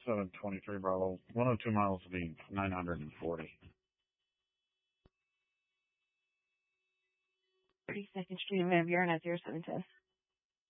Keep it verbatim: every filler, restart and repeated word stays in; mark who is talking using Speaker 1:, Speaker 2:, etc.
Speaker 1: seven twenty-three Bravo. one oh two miles will be nine hundred forty.
Speaker 2: thirty-second Street of Van Buren at zero seven test.